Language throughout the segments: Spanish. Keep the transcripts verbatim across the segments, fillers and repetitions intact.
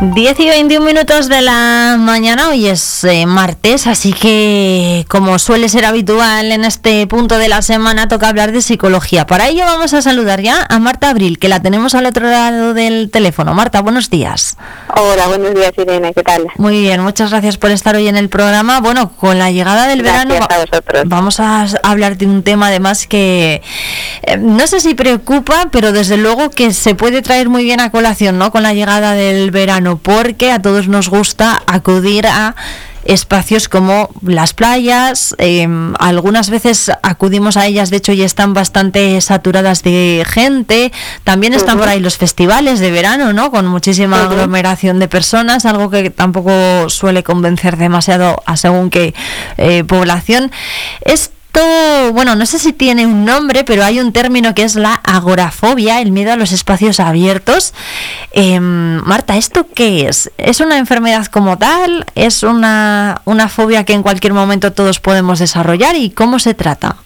diez y veintiún minutos de la mañana, hoy es eh, martes, así que como suele ser habitual en este punto de la semana toca hablar de psicología. Para ello vamos a saludar ya a Marta Abril, que la tenemos al otro lado del teléfono. Marta, buenos días. Hola, buenos días, Irene, ¿qué tal? Muy bien, muchas gracias por estar hoy en el programa. Bueno, con la llegada del gracias verano a vosotros. Vamos a hablar de un tema además que eh, no sé si preocupa, pero desde luego que se puede traer muy bien a colación, ¿no?, con la llegada del verano, porque a todos nos gusta acudir a espacios como las playas. Eh, algunas veces acudimos a ellas, de hecho ya están bastante saturadas de gente. También están uh-huh. por ahí los festivales de verano, ¿no?, con muchísima uh-huh. aglomeración de personas, algo que tampoco suele convencer demasiado a según qué eh, población. Es Bueno, no sé si tiene un nombre, pero hay un término que es la agorafobia, el miedo a los espacios abiertos. Eh, Marta, ¿esto qué es? ¿Es una enfermedad como tal? ¿Es una, una fobia que en cualquier momento todos podemos desarrollar? ¿Y cómo se trata?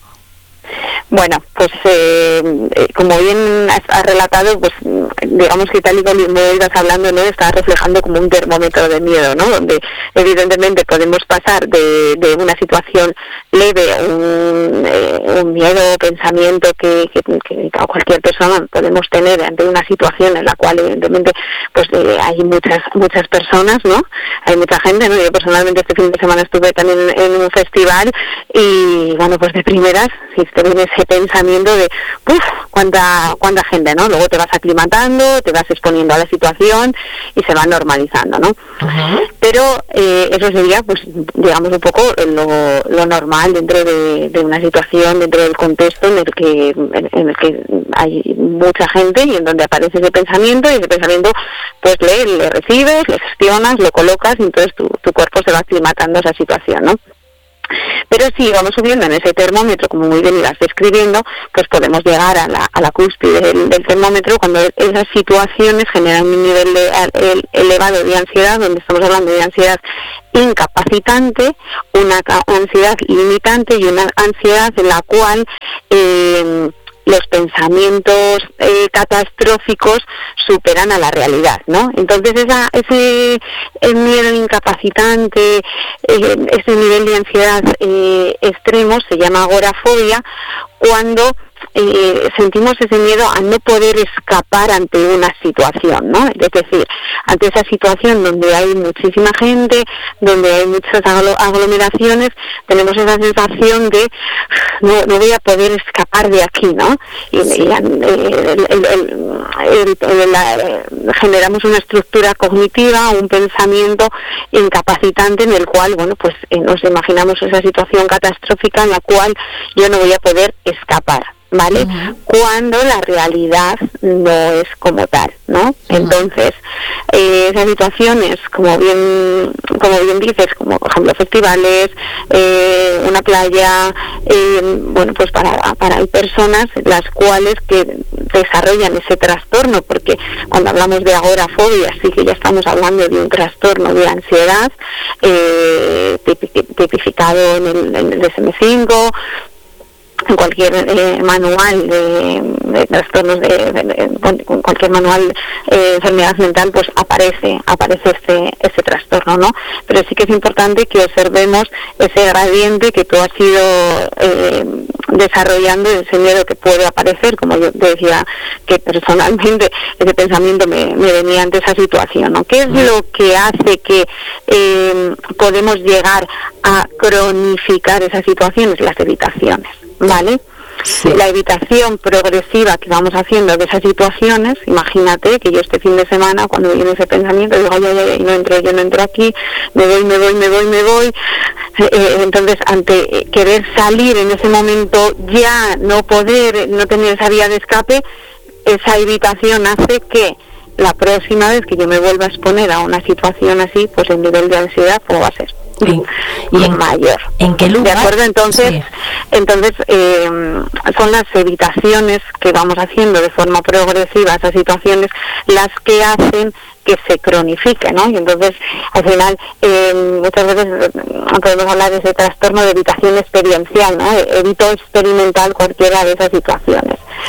Bueno, pues eh, como bien has, has relatado, pues digamos que tal y como ibas hablando, ¿no?, está reflejando como un termómetro de miedo, ¿no?, donde evidentemente podemos pasar de, de una situación leve, un, eh, un miedo, pensamiento que, que, que cualquier persona podemos tener ante una situación en la cual evidentemente pues eh, hay muchas muchas personas, ¿no?, hay mucha gente, ¿no? Yo personalmente este fin de semana estuve también en, en un festival y bueno, pues de primeras, si te viene ese pensamiento de uff, cuánta cuánta gente, ¿no? Luego te vas aclimatando, te vas exponiendo a la situación y se va normalizando, ¿no? Uh-huh. Pero eh, eso sería, pues, digamos, un poco lo, lo normal dentro de, de una situación, dentro del contexto en el que en, en el que hay mucha gente y en donde aparece ese pensamiento, y ese pensamiento pues le, le recibes, lo gestionas, lo colocas y entonces tu, tu cuerpo se va aclimatando a esa situación, ¿no? Pero si vamos subiendo en ese termómetro, como muy bien ibas describiendo, pues podemos llegar a la, a la cúspide del, del termómetro cuando esas situaciones generan un nivel de, el, elevado de ansiedad, donde estamos hablando de ansiedad incapacitante, una ansiedad limitante y una ansiedad en la cual eh, los pensamientos eh, catastróficos superan a la realidad, ¿no? Entonces esa, ese el miedo incapacitante, eh, ese nivel de ansiedad eh, extremo se llama agorafobia, cuando Eh, sentimos ese miedo a no poder escapar ante una situación, ¿no? Es decir, ante esa situación donde hay muchísima gente, donde hay muchas aglomeraciones, tenemos esa sensación de no, no voy a poder escapar de aquí, ¿no? Y, y el, el, el, el, el, la, generamos una estructura cognitiva, un pensamiento incapacitante en el cual, bueno, pues eh, nos imaginamos esa situación catastrófica en la cual yo no voy a poder escapar, ¿vale? Uh-huh. Cuando la realidad no es como tal, ¿no? Uh-huh. Entonces, eh, esas situaciones, como bien como bien dices, como por ejemplo festivales, eh, una playa, eh, bueno, pues para, para hay personas las cuales que desarrollan ese trastorno, porque cuando hablamos de agorafobia sí que ya estamos hablando de un trastorno de ansiedad eh, tipificado en el, en el D S M cinco, en cualquier eh, manual de, de trastornos de, de, de, de cualquier manual de eh, enfermedad mental, pues aparece aparece este este trastorno, ¿no? Pero sí que es importante que observemos ese gradiente que tú has ido eh, desarrollando, ese miedo que puede aparecer, como yo te decía, que personalmente ese pensamiento me, me venía ante esa situación, ¿no? ¿Qué es lo que hace que eh, podemos llegar a cronificar esas situaciones? Las evitaciones, ¿vale? Sí. La evitación progresiva que vamos haciendo de esas situaciones, imagínate que yo este fin de semana, cuando viene ese pensamiento, digo, ay, ay, ay, no entro, yo no entro aquí, me voy, me voy, me voy, me voy, eh, entonces ante querer salir en ese momento, ya no poder, no tener esa vía de escape, esa evitación hace que la próxima vez que yo me vuelva a exponer a una situación así, pues el nivel de ansiedad, ¿cómo va a ser? ¿En, y en, mayor. ¿En qué lugar? ¿De acuerdo? Entonces, sí. entonces eh, son las evitaciones que vamos haciendo de forma progresiva a esas situaciones las que hacen que se cronifique, ¿no? Y entonces, al final, eh, muchas veces podemos hablar de ese trastorno de evitación experiencial, ¿no? Evito experimentar cualquiera de esas situaciones.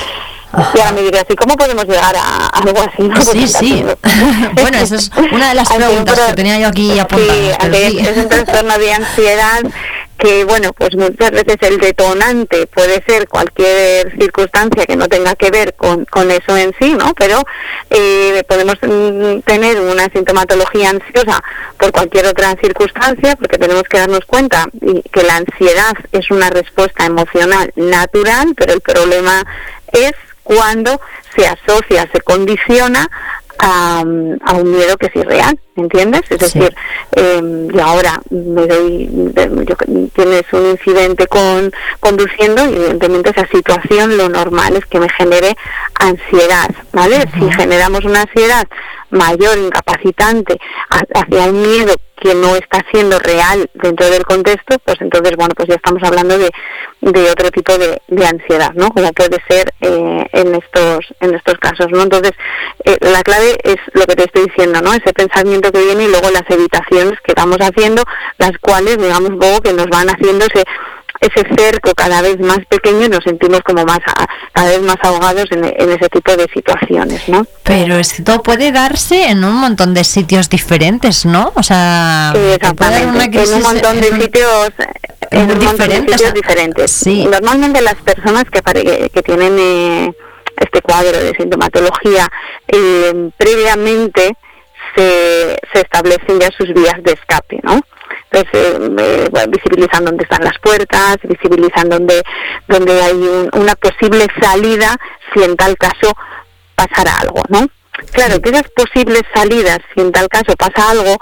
Ajá. Y ahora me dirías, ¿y cómo podemos llegar a, a algo así? ¿no? Sí, sí. Bueno, esa es una de las preguntas pro... que tenía yo aquí apuntadas. Sí, sí. Es un trastorno de ansiedad que, bueno, pues muchas veces el detonante puede ser cualquier circunstancia que no tenga que ver con, con eso en sí, ¿no? Pero eh, podemos mm, tener una sintomatología ansiosa por cualquier otra circunstancia, porque tenemos que darnos cuenta que la ansiedad es una respuesta emocional natural, pero el problema es cuando se asocia, se condiciona a, a un miedo que es irreal, ¿entiendes? Es sí. decir, eh, yo ahora me doy, yo, tienes un incidente con conduciendo y evidentemente esa situación lo normal es que me genere ansiedad, ¿vale? Uh-huh. Si generamos una ansiedad mayor, incapacitante, hacia un miedo que no está siendo real dentro del contexto, pues entonces, bueno, pues ya estamos hablando de, de otro tipo de, de ansiedad, ¿no? Como puede ser eh, en estos en estos casos, ¿no? Entonces, eh, la clave es lo que te estoy diciendo, ¿no? Ese pensamiento que viene y luego las evitaciones que vamos haciendo, las cuales, digamos, luego que nos van haciendo ese ese cerco cada vez más pequeño y nos sentimos como más cada vez más ahogados en, en ese tipo de situaciones, ¿no? Pero esto puede darse en un montón de sitios diferentes, ¿no? O sea, exactamente, una en un montón de en sitios en, en un montón de sitios o sea, diferentes. Sí. Normalmente las personas que pare, que tienen eh, este cuadro de sintomatología eh, previamente se, se establecen ya sus vías de escape, ¿no? Entonces, eh, bueno, visibilizan dónde están las puertas, visibilizan dónde, dónde hay un, una posible salida si en tal caso pasara algo, ¿no? Claro, que esas posibles salidas, si en tal caso pasa algo,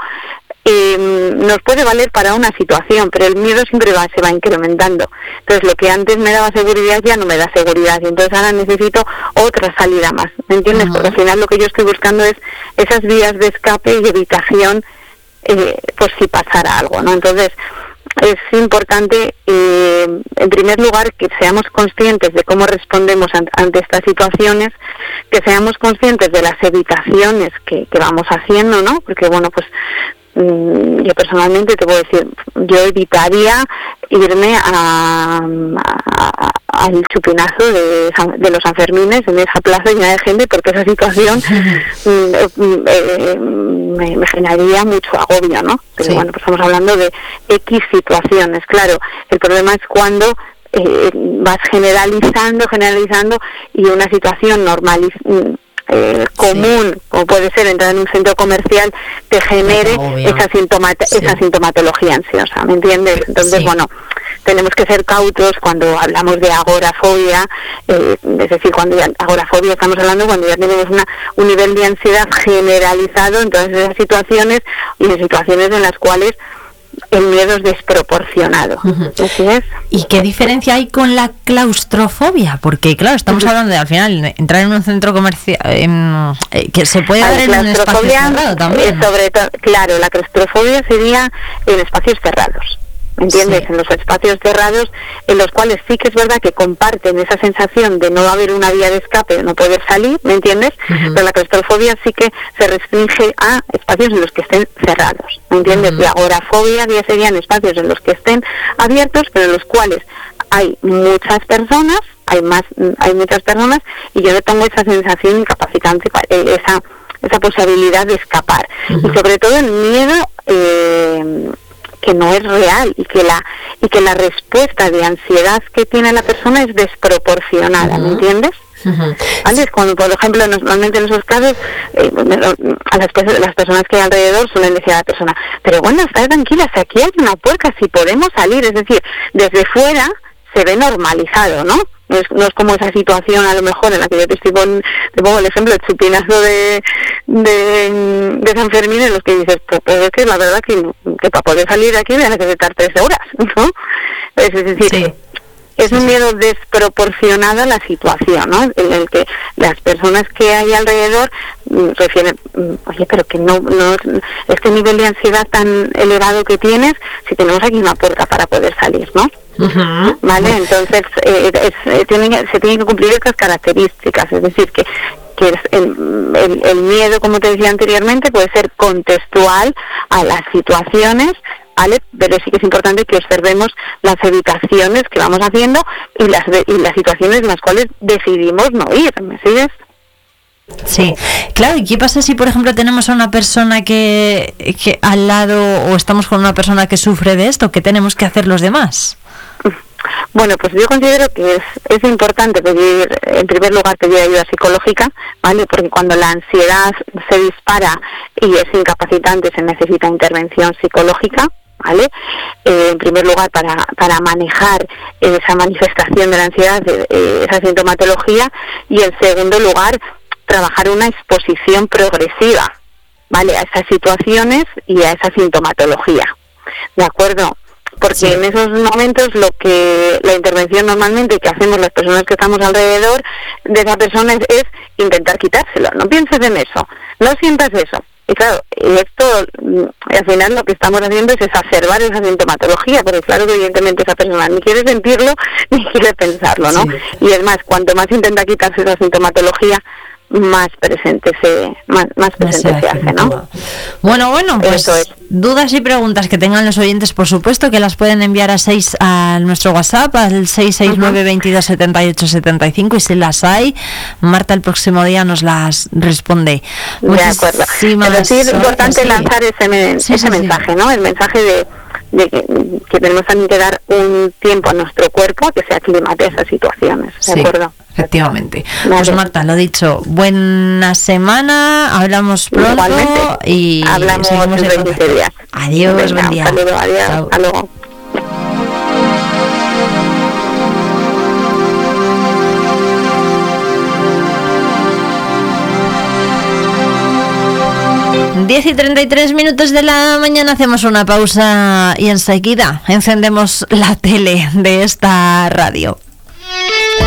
eh, nos puede valer para una situación, pero el miedo siempre va, se va incrementando. Entonces, lo que antes me daba seguridad ya no me da seguridad, y entonces ahora necesito otra salida más, ¿me entiendes? Uh-huh. Porque al final lo que yo estoy buscando es esas vías de escape y evitación Eh, por si pasara algo, ¿no? Entonces es importante, eh, en primer lugar, que seamos conscientes de cómo respondemos ante, ante estas situaciones, que seamos conscientes de las evitaciones que, que vamos haciendo, ¿no? Porque, bueno, pues mmm, yo personalmente te puedo decir, yo evitaría irme a, a, a, al chupinazo de, de los Sanfermines en esa plaza llena de gente, porque esa situación mm, eh, me, me generaría mucho agobio, ¿no? Pero sí. Bueno, pues estamos hablando de X situaciones, claro. El problema es cuando eh, vas generalizando, generalizando y una situación normaliz Eh, común, sí. como puede ser entrar en un centro comercial, te genere esa, sintomata sí. esa sintomatología ansiosa, ¿me entiendes? Entonces, sí. bueno, tenemos que ser cautos cuando hablamos de agorafobia, eh, es decir, cuando ya, agorafobia estamos hablando cuando ya tenemos una, un nivel de ansiedad generalizado en todas esas situaciones y en situaciones en las cuales el miedo es desproporcionado. Uh-huh. Así es. ¿Y qué diferencia hay con la claustrofobia? Porque, claro, estamos uh-huh. hablando de, al final, entrar en un centro comercial, en, eh, que se puede dar en un espacio cerrado también. Sobre todo, claro, la claustrofobia sería en espacios cerrados. ¿Me entiendes? Sí. En los espacios cerrados, en los cuales sí que es verdad que comparten esa sensación de no haber una vía de escape, de no poder salir, ¿me entiendes? Uh-huh. Pero la claustrofobia sí que se restringe a espacios en los que estén cerrados, ¿me entiendes? Uh-huh. La agorafobia ya serían espacios en los que estén abiertos, pero en los cuales hay muchas personas, hay más, hay muchas personas, y yo no tengo esa sensación incapacitante, esa, esa posibilidad de escapar. Uh-huh. Y sobre todo el miedo, eh, que no es real y que la y que la respuesta de ansiedad que tiene la persona es desproporcionada, uh-huh. ¿me entiendes? Uh-huh. ¿Vale? Cuando, por ejemplo, normalmente en esos casos eh, a las, las personas que hay alrededor suelen decir a la persona, pero bueno, está tranquila, si aquí hay una puerta, si podemos salir, es decir, desde fuera se ve normalizado, ¿no? No es, no es como esa situación a lo mejor en la que yo te estoy pon, te pongo el ejemplo el chupinazo de, de, de San Fermín, en los que dices, pues, pues es que la verdad que, que para poder salir de aquí voy a necesitar tres horas, ¿no? Es, es decir, sí. es un miedo desproporcionado a la situación, ¿no? En el que las personas que hay alrededor mm, refieren, mm, oye, pero que no, no, este nivel de ansiedad tan elevado que tienes, si tenemos aquí una puerta para poder salir, ¿no? Uh-huh. Vale, entonces eh, es, eh, tienen, se tienen que cumplir estas características, es decir, que, que el, el, el miedo, como te decía anteriormente, puede ser contextual a las situaciones, ¿vale? Pero sí que es importante que observemos las evitaciones que vamos haciendo y las, y las situaciones en las cuales decidimos no ir, ¿me sigues? Sí, claro, ¿y qué pasa si por ejemplo tenemos a una persona que, que al lado o estamos con una persona que sufre de esto? ¿Qué tenemos que hacer los demás? Bueno, pues yo considero que es, es importante pedir, en primer lugar, pedir ayuda psicológica, ¿vale? Porque cuando la ansiedad se dispara y es incapacitante se necesita intervención psicológica, ¿vale? Eh, en primer lugar, para, para manejar esa manifestación de la ansiedad, eh, esa sintomatología, y en segundo lugar, trabajar una exposición progresiva, ¿vale? A esas situaciones y a esa sintomatología, ¿de acuerdo? Porque sí. En esos momentos lo que la intervención normalmente que hacemos las personas que estamos alrededor de esa persona es, es intentar quitárselo. No pienses en eso, no sientas eso. Y claro, y esto al final lo que estamos haciendo es exacerbar esa sintomatología, porque claro que evidentemente esa persona ni quiere sentirlo ni quiere pensarlo, ¿no? Sí. Y es más, cuanto más intenta quitarse esa sintomatología, más presente se más, más presente se, se hace, ¿no? Bueno, bueno, pues es. Dudas y preguntas que tengan los oyentes, por supuesto, que las pueden enviar a seis a nuestro WhatsApp al seis seis nueve, veintidós, setenta y ocho, setenta y cinco, y si las hay, Marta el próximo día nos las responde. De acuerdo. Pero sí es importante sí. lanzar ese, men- sí, ese sí, mensaje, sí. ¿no? El mensaje de de que, que tenemos también que dar un tiempo a nuestro cuerpo a que se aclimate a esas situaciones, ¿de sí, acuerdo? Efectivamente. Vale. Pues Marta, lo dicho, buena semana, hablamos pronto. Igualmente. Y hablamos en veinte días. Adiós, venga, buen día. Un saludo, adiós, Chao. Hasta luego. diez y treinta y tres minutos de la mañana, hacemos una pausa y enseguida encendemos la tele de esta radio.